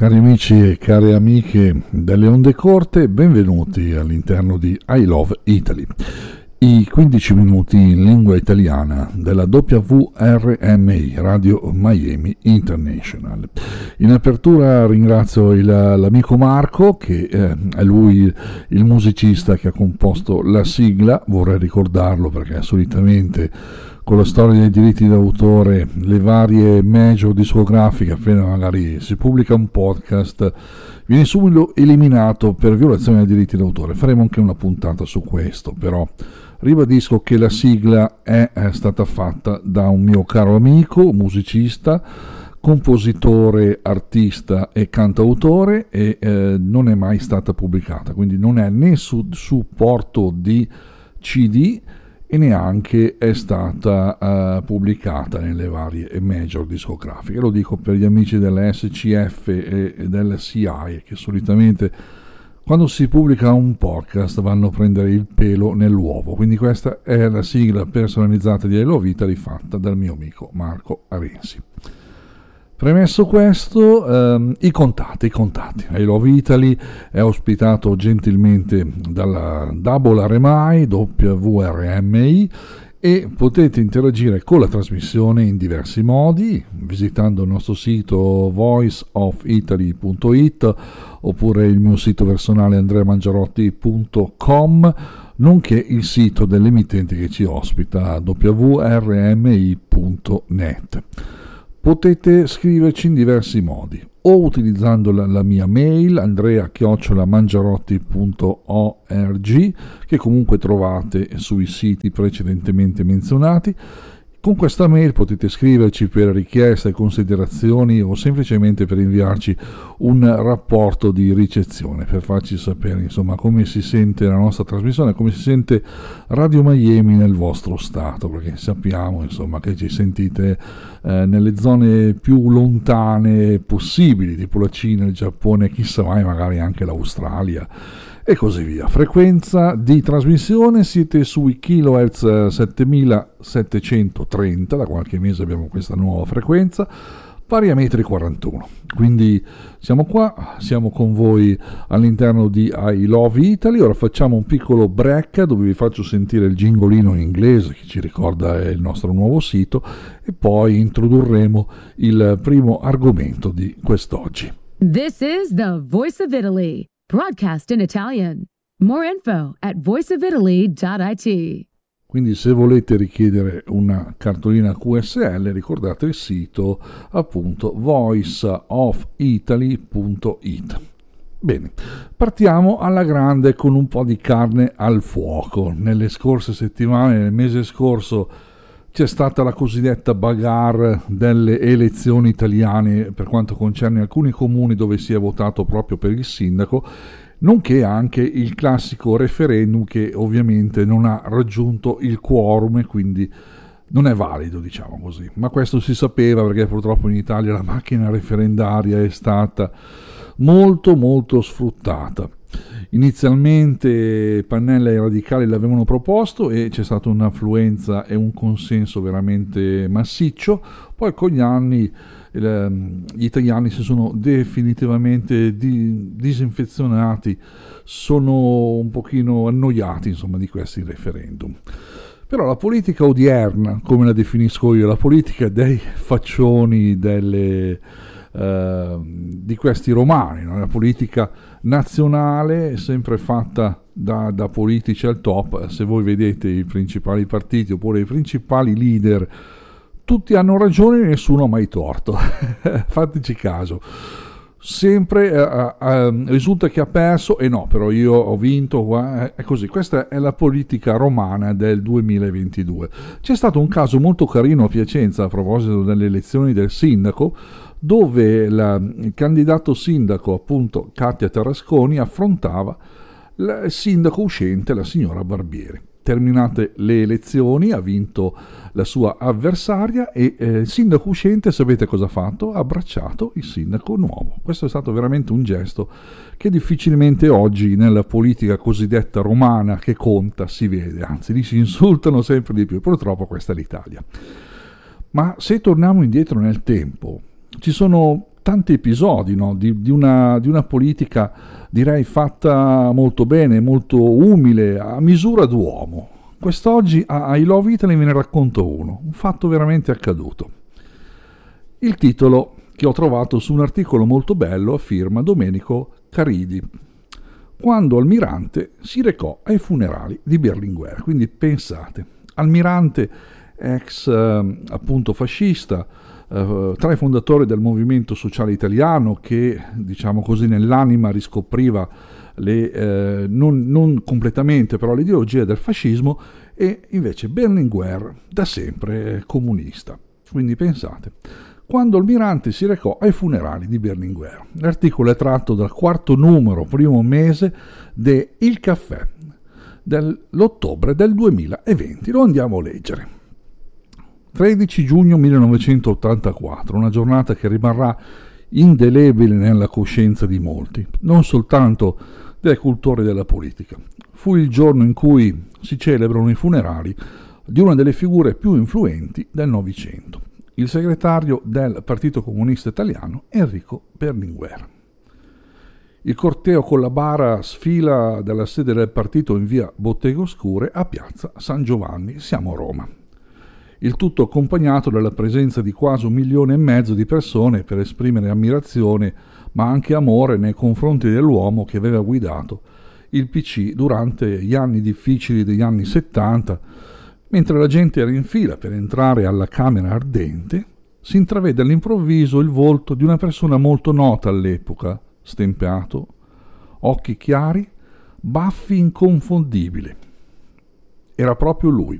Cari amici e care amiche delle onde corte, benvenuti all'interno di I Love Italy, i 15 minuti in lingua italiana della WRMI, Radio Miami International. In apertura ringrazio l'amico Marco, che è lui il musicista che ha composto la sigla. Vorrei ricordarlo perché solitamente con la storia dei diritti d'autore, le varie major discografiche, appena magari si pubblica un podcast, viene subito eliminato per violazione dei diritti d'autore. Faremo anche una puntata su questo, però ribadisco che la sigla è stata fatta da un mio caro amico, musicista, compositore, artista e cantautore, e non è mai stata pubblicata, quindi non è né su supporto di CD e neanche è stata pubblicata nelle varie major discografiche. Lo dico per gli amici della SCF e della CI, che solitamente quando si pubblica un podcast vanno a prendere il pelo nell'uovo. Quindi questa è la sigla personalizzata di I Love Italy fatta dal mio amico Marco Arensi. Premesso questo, i contatti. I Love Italy è ospitato gentilmente dalla WRMI, WRMI, e potete interagire con la trasmissione in diversi modi, visitando il nostro sito voiceofitaly.it oppure il mio sito personale andreamangiarotti.com, nonché il sito dell'emittente che ci ospita, wrmi.net. Potete scriverci in diversi modi, o utilizzando la mia mail andrea@mangiarotti.org, che comunque trovate sui siti precedentemente menzionati. Con questa mail potete scriverci per richieste, considerazioni o semplicemente per inviarci un rapporto di ricezione, per farci sapere insomma come si sente la nostra trasmissione, come si sente Radio Miami nel vostro stato, perché sappiamo insomma che ci sentite nelle zone più lontane possibili, tipo la Cina, il Giappone, chissà mai magari anche l'Australia e così via. Frequenza di trasmissione, siete sui kHz 7730, da qualche mese abbiamo questa nuova frequenza, pari a metri 41. Quindi siamo qua, siamo con voi all'interno di I Love Italy. Ora facciamo un piccolo break dove vi faccio sentire il gingolino in inglese che ci ricorda il nostro nuovo sito, e poi introdurremo il primo argomento di quest'oggi. This is the Voice of Italy, broadcast in Italian. More info at voiceofitaly.it. Quindi se volete richiedere una cartolina QSL, ricordate il sito appunto voiceofitaly.it. Bene, partiamo alla grande con un po' di carne al fuoco. Nelle scorse settimane, nel mese scorso, c'è stata la cosiddetta bagarre delle elezioni italiane per quanto concerne alcuni comuni dove si è votato proprio per il sindaco, nonché anche il classico referendum che ovviamente non ha raggiunto il quorum e quindi non è valido, diciamo così. Ma questo si sapeva perché purtroppo in Italia la macchina referendaria è stata molto sfruttata. Inizialmente Pannella e i radicali l'avevano proposto e c'è stata un'affluenza e un consenso veramente massiccio. Poi con gli anni gli italiani si sono definitivamente disinfezionati, sono un pochino annoiati insomma di questi referendum. Però la politica odierna, come la definisco io, la politica dei faccioni di questi romani, no? La politica nazionale è sempre fatta da politici al top. Se voi vedete i principali partiti oppure i principali leader, tutti hanno ragione e nessuno ha mai torto. Fateci caso, sempre risulta che ha perso e no, però io ho vinto, è così. Questa è la politica romana del 2022. C'è stato un caso molto carino a Piacenza a proposito delle elezioni del sindaco, dove il candidato sindaco, appunto Katia Tarasconi, affrontava il sindaco uscente, la signora Barbieri. Terminate le elezioni, ha vinto la sua avversaria e il sindaco uscente, sapete cosa ha fatto? Ha abbracciato il sindaco nuovo. Questo è stato veramente un gesto che difficilmente oggi nella politica cosiddetta romana che conta si vede, anzi li si insultano sempre di più. Purtroppo questa è l'Italia. Ma se torniamo indietro nel tempo, ci sono tanti episodi, no? di una politica, direi, fatta molto bene, molto umile, a misura d'uomo. Quest'oggi a I Love Italy ve ne racconto uno, un fatto veramente accaduto. Il titolo che ho trovato su un articolo molto bello a firma Domenico Caridi, quando Almirante si recò ai funerali di Berlinguer. Quindi pensate, Almirante, ex appunto fascista, tra i fondatori del Movimento Sociale Italiano, che, diciamo così, nell'anima riscopriva non completamente però l'ideologia del fascismo, e invece Berlinguer da sempre comunista. Quindi pensate, quando Almirante si recò ai funerali di Berlinguer. L'articolo è tratto dal 4° numero, primo mese, de Il Caffè, dell'ottobre del 2020. Lo andiamo a leggere. 13 giugno 1984, una giornata che rimarrà indelebile nella coscienza di molti, non soltanto dei cultori della politica. Fu il giorno in cui si celebrano i funerali di una delle figure più influenti del Novecento, il segretario del Partito Comunista Italiano Enrico Berlinguer. Il corteo con la bara sfila dalla sede del partito in via Botteghe Oscure a piazza San Giovanni, siamo a Roma. Il tutto accompagnato dalla presenza di quasi 1,5 milioni di persone per esprimere ammirazione, ma anche amore nei confronti dell'uomo che aveva guidato il PC durante gli anni difficili degli anni 70. Mentre la gente era in fila per entrare alla Camera Ardente, si intravede all'improvviso il volto di una persona molto nota all'epoca, stempiato, occhi chiari, baffi inconfondibili. Era proprio lui,